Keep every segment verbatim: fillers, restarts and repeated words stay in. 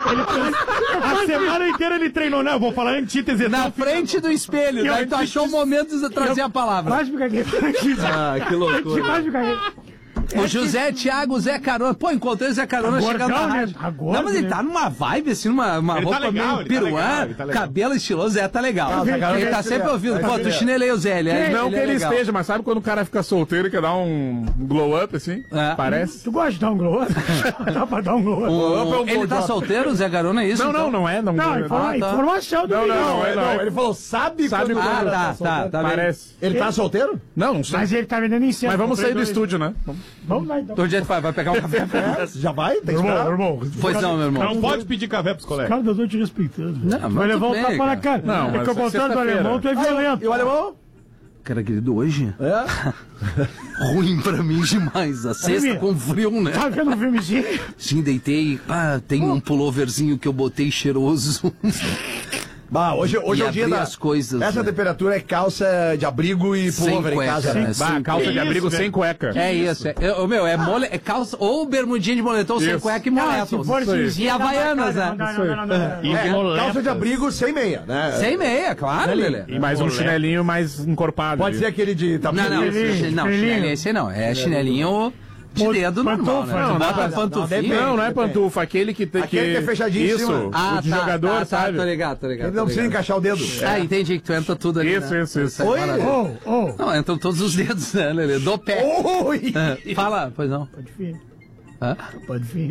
Ele, a semana inteira ele treinou, né? Eu vou falar antítese. Na frente do espelho, daí tu achou o momento de trazer a palavra. Quase me caguei. Ah, que loucura. Quase me caguei. O José Thiago Zé Carona. Pô, encontrei o Zé Carona Agora, chegando na né? rádio. Agora, não, mas ele né? tá numa vibe, assim, numa uma Ele tá roupa legal, meio ele tá peruã, legal, ele tá legal. cabelo estiloso. Zé tá legal. Não, Zé Carona ele tá é sempre legal. ouvindo. Pô, É tu chinelei o Zé. Ele é, Não ele que é ele legal. esteja, mas sabe quando o cara fica solteiro e quer dar um glow up, assim? É. Parece. Tu gosta de dar um glow up? Dá pra dar um glow up. O- ele tá solteiro, o Zé Carona, é isso? Não, então? não, não é. Não, Não, não, informa, Ah, tá. informação do Não, não, milhão. não, é, não, Ele falou, sabe, Sabe quando o quando- cara Ah, tá, solteiro? tá, tá bem. Parece. Ele tá solteiro? Não, não sei. Mas ele tá vendendo incenso. Mas vamos sair do Comprei dois. estúdio, né? Vamos lá então. Todo dia tu vai, vai pegar um café. É, já vai? Tem que Irmão, esperar. irmão. Pois não, meu irmão. Não pode pedir café pros colegas. Cara, eu tô te respeitando. Não, mas Vai levar tudo um bem, tapa na cara. cara. Não, é mas que ao é contrário do sexta-feira. alemão, tu é violento. E o alemão? Cara, querido, hoje? É? Ruim pra mim demais. A sexta Sabe- com frio, né? Tá vendo um filmezinho? Sim, deitei. Ah, tem um pulloverzinho que eu botei cheiroso. Bah, hoje, hoje E é o dia abrir da... as coisas, Essa né? temperatura é calça de abrigo e Sem pullover em cueca, casa. né? Né? Sem Bah, calça de isso, abrigo velho? sem cueca. É isso. É, é, meu, é, mole, é calça ou bermudinha de moletom sem Isso. cueca e Não, moletom. se for Isso aí. assim, E havaianas, não, né? não, não, não, não, não. E É, moletas. calça de abrigo sem meia, né? Sem meia, claro, Lelê. E mais um chinelinho mais encorpado. Pode ali. ser aquele de Não, não, tabuleiro. Chinelinho, não, chinelinho. chinelinho, esse não. É chinelinho de dedo normal, né? pantufa. Tu Não, bota não, a não, pantufinha. depende. Não, não é pantufa, aquele que tem Aquele que é fechadinho em Isso, cima. Ah, o de tá, jogador, tá, tá, sabe? tô ligado, tô ligado. Ele tô não precisa ligado. encaixar o dedo. Ah, entendi que tu entra tudo ali, Isso, né? isso, isso. é Oi? maravilha. Oh, oh, Não, entram todos os dedos, né, Lelê? Do pé. Oi! É, fala, pois não. pode vir, Hã? pode vir.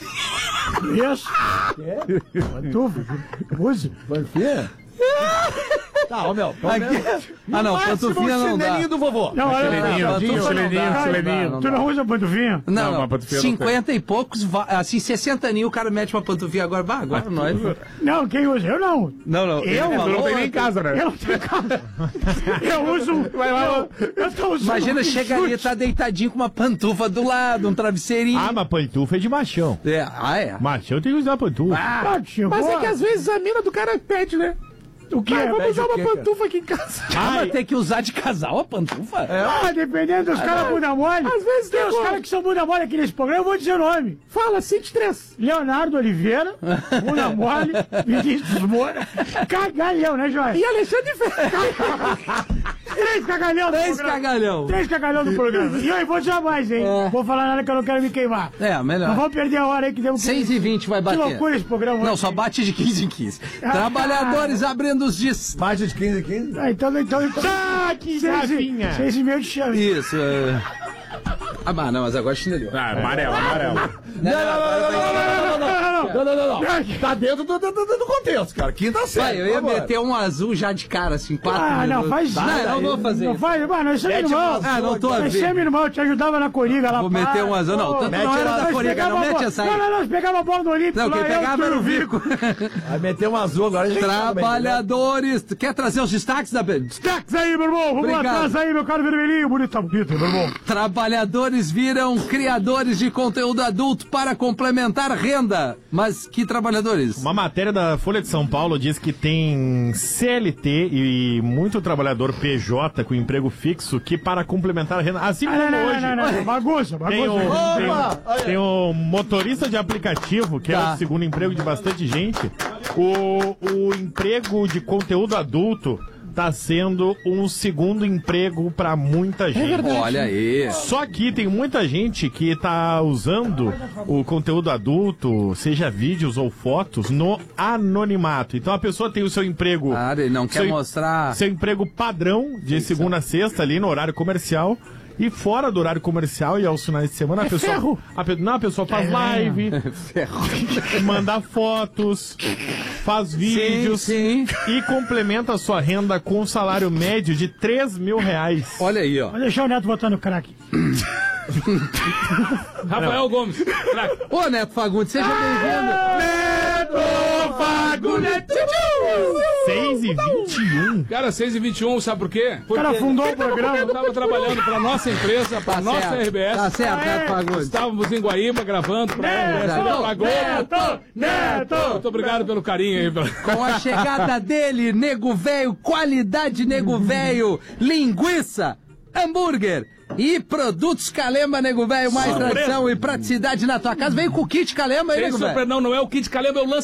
Isso. Pantufa, usa. Panfia? Tá, ó, meu. pelo menos- Ah, não, Máximo pantufinha não dá. chinelinho do vovô. Não, olha, Chinelinho, Não, chinelinho, pantufa não chinelinho, dá, chinelinho. não tu não usa pantufinha? Não, Não, não, uma pantufinha não cinquenta e poucos, va- assim, sessenta aninho, o cara mete uma pantufinha agora, bah, agora nós. Não, quem usa? Eu não. Não, não. Eu? Tu não tem nem em casa, Eu né? não tenho casa. Eu uso. Vai lá, eu, eu tô usando. Imagina, um chega ali, chute. tá deitadinho com uma pantufa do lado, um travesseirinho. Ah, mas pantufa é de machão. É, ah, é. Machão tem que usar pantufa. Ah, tio, Mas é boa. que às vezes a mina do cara pede, né? O que Ah, é? vamos usar o uma quê, cara? pantufa aqui em casa. Ah, mas tem que usar de casal a pantufa? Ah, dependendo dos caras bunda mole. Às vezes tem tem os como. caras que são bunda mole aqui nesse programa, eu vou dizer o nome. Fala, Cite três. Leonardo Oliveira, bunda mole, Vinícius Moura, cagalhão, né, Joia? E Alexandre Ferreira. Três cagalhão do Três programa. cagalhão. Três cagalhão do programa. E aí, vou dizer mais, hein? É. Vou falar nada que eu não quero me queimar. É, Não melhor. vamos perder a hora aí que temos que... seis e vinte vai Que bater. loucura esse programa. Não, hoje. só bate de quinze em quinze. Trabalhadores abrindo os dis... Mais de quinze, quinze. Ah, então, então, então... Ah, que Seis e- gracinha. Seis e meio de chave. Isso, é... Ah, mas não, mas agora chinelhou. Ah, amarelo, amarelo. Não, não, não, não, não, não, não, não, não, não, não. Tá dentro do, do, do, do contexto, cara. Quinta série. Vai, eu ia por favor. meter um azul já de cara, assim, quatro Ah, não, minutos. faz Não, nada. não vou fazer Não isso. faz, mano, isso é meu Mete irmão. uma Ah, não tô a Esse é ver. meu irmão, eu te ajudava na Coriga lá. Vou pá. meter um azul, não. Pô, Tanto mete não era lá, da nós Coriga, pegava não a mete bola- essa aí. Não, não, nós pegava a bola do Olímpico. Não, lá, quem eu, pegava era o Túlio Vico. Vai meter um azul agora. a gente sabe, né? Trabalhadores. Tu quer trazer os destaques da... Destaques aí, meu irmão. Vamos lá Obrigado. atrás aí, meu caro vermelhinho. Bonito, tá bonito, meu irmão. Trabalhadores viram criadores de conteúdo adulto para complementar renda. Mas que trabalhadores? Uma matéria da Folha de São Paulo diz que tem C L T e muito trabalhador P J com emprego fixo que, para complementar a renda, assim Ah, como não, não, hoje, não, não, não. Bagunça, tem o, bagunça. tem, Opa! o, tem o motorista de aplicativo, que Tá. é o segundo emprego de bastante gente. O, o emprego de conteúdo adulto tá sendo um segundo emprego para muita gente. Olha aí. Só que tem muita gente que tá usando o conteúdo adulto, seja vídeos ou fotos, no anonimato. Então a pessoa tem o seu emprego. Ah, ele não quer seu, mostrar. Seu emprego padrão de segunda a sexta ali no horário comercial. E fora do horário comercial e aos finais de semana, a pessoa. ferro. A, pe- não, a pessoa faz live, manda fotos, faz vídeos sim. e complementa a sua renda com um salário médio de três mil reais. Olha aí, ó. Vou deixar o Neto botar no craque. Rafael Gomes. Craque. Ô, Neto Fagundes, seja bem-vindo. Neto Fagundes! seis e vinte e um. Cara, seis e vinte e um, sabe por quê? O cara fundou o Eu programa. tava trabalhando pra nossa empresa, pra Tá nossa certo. R B S. Tá certo, Neto Fagundes. Estávamos em Guaíba gravando pra R B S. Neto, pra Globo. Neto, Neto. Muito obrigado pelo carinho aí. pela- Com a chegada dele, nego velho, qualidade nego velho, linguiça, hambúrguer e produtos Calema, nego velho, mais tradição e praticidade na tua casa. Vem com o kit Calema aí, Tem nego velho. super, não, não é o kit Calema, é o lance.